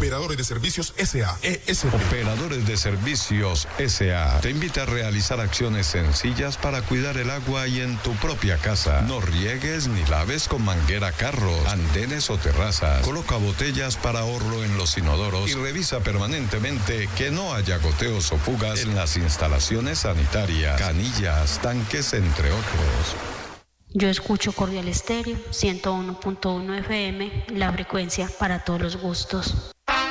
Operadores de Servicios S.A. ESP. Operadores de Servicios S.A. te invita a realizar acciones sencillas para cuidar el agua y en tu propia casa. No riegues ni laves con manguera carros, andenes o terrazas. Coloca botellas para ahorro en los inodoros y revisa permanentemente que no haya goteos o fugas en las instalaciones sanitarias, canillas, tanques, entre otros. Yo escucho Cordial Estéreo 101.1 FM, la frecuencia para todos los gustos.